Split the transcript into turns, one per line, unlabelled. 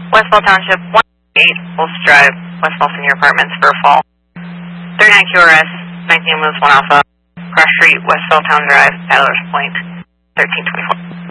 Westfall Township, 188 Wolf's Drive, Westfall Senior Apartments for a fall. 39 QRS, 19 Moves 1 Alpha, Cross Street, Westfall Town Drive, Adler's Point, 1324.